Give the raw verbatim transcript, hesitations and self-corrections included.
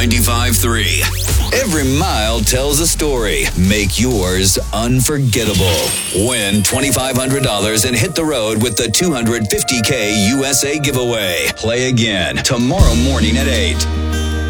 ninety-five point three. Every mile tells a story. Make yours unforgettable. Win twenty-five hundred dollars and hit the road with the two hundred fifty K U S A giveaway. Play again tomorrow morning at eight.